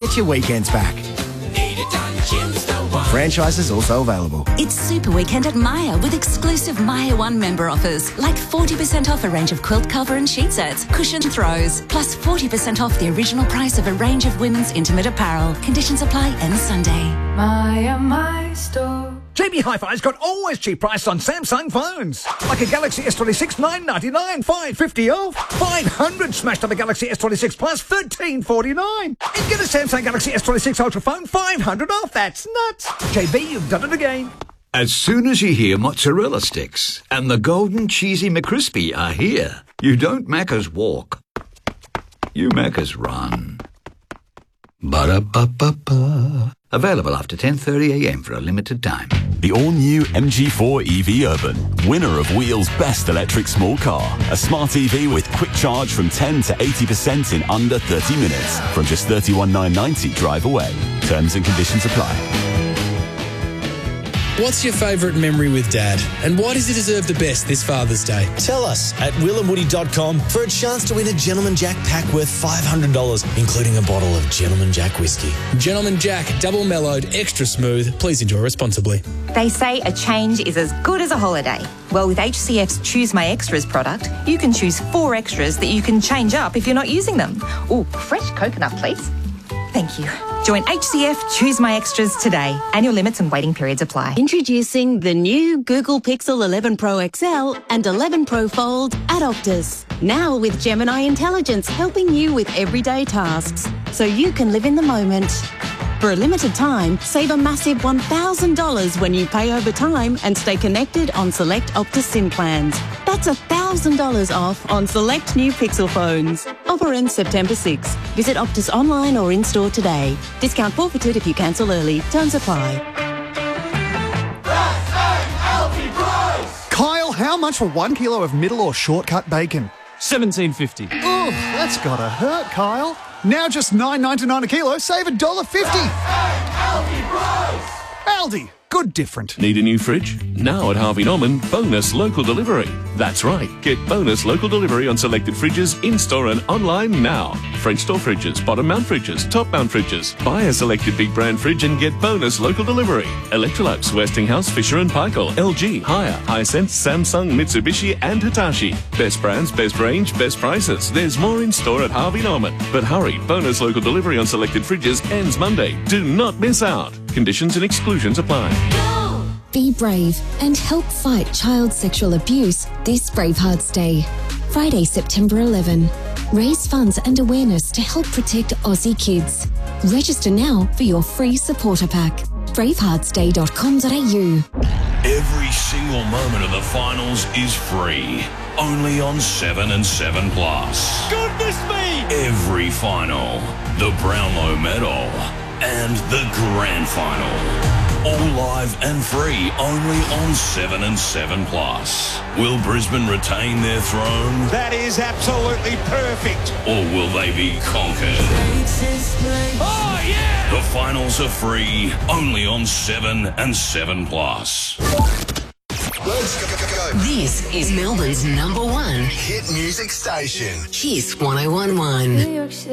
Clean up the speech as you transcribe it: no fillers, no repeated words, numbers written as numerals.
Get your weekends back. Franchises also available. It's Super Weekend at Myer with exclusive Myer One member offers, like 40% off a range of quilt cover and sheet sets, cushion throws, plus 40% off the original price of a range of women's intimate apparel. Conditions apply end Sunday. Myer, my store. JB Hi-Fi's got always cheap prices on Samsung phones. Like a Galaxy S26, $999, $550 off. 500 smashed on the Galaxy S26 Plus, $1349. And get a Samsung Galaxy S26 Ultra phone, $500 off. That's nuts. JB, you've done it again. As soon as you hear mozzarella sticks and the golden cheesy McCrispy are here, you don't Macca's walk. You Macca's run. Ba-da-ba-ba-ba. Available after 10:30am for a limited time. The all-new MG4 EV Urban, winner of Wheel's Best Electric Small Car. A smart EV with quick charge from 10 to 80% in under 30 minutes. From just $31,990 drive away. Terms and conditions apply. What's your favourite memory with Dad? And why does he deserve the best this Father's Day? Tell us at willandwoody.com for a chance to win a Gentleman Jack pack worth $500, including a bottle of Gentleman Jack whiskey. Gentleman Jack, double mellowed, extra smooth. Please enjoy responsibly. They say a change is as good as a holiday. Well, with HCF's Choose My Extras product, you can choose 4 extras that you can change up if you're not using them. Ooh, fresh coconut, please. Thank you. Join HCF Choose My Extras today. Annual limits and waiting periods apply. Introducing the new Google Pixel 11 Pro XL and 11 Pro Fold at Optus. Now with Gemini Intelligence helping you with everyday tasks, so you can live in the moment. For a limited time, save a massive $1,000 when you pay over time and stay connected on select Optus SIM plans. That's $1,000 off on select new Pixel phones. Offer ends September 6. Visit Optus online or in-store today. Discount forfeited if you cancel early. Terms apply. Kyle, how much for 1 kilo of middle or shortcut bacon? $17.50. Oh, that's gotta hurt, Kyle. Now just $9.99 a kilo, save $1.50. Aldi, good different. Need a new fridge? Now at Harvey Norman, bonus local delivery. That's right, get bonus local delivery on selected fridges in-store and online now. French door fridges, bottom mount fridges, top mount fridges. Buy a selected big brand fridge and get bonus local delivery. Electrolux, Westinghouse, Fisher & Paykel, LG, Haier, Hisense, Samsung, Mitsubishi and Hitachi. Best brands, best range, best prices. There's more in store at Harvey Norman. But hurry, bonus local delivery on selected fridges ends Monday. Do not miss out. Conditions and exclusions apply. Be brave and help fight child sexual abuse this Bravehearts Day. Friday, September 11. Raise funds and awareness to help protect Aussie kids. Register now for your free supporter pack. braveheartsday.com.au. Every single moment of the finals is free. Only on 7 and 7 Plus. Goodness me! Every final, the Brownlow Medal, and the Grand Final. All live and free, only on 7 and 7 Plus. Will Brisbane retain their throne? That is absolutely perfect. Or will they be conquered? Oh, yeah! The finals are free, only on 7 and 7 Plus. Let's go. This is Melbourne's #1 hit music station. Kiss 1011.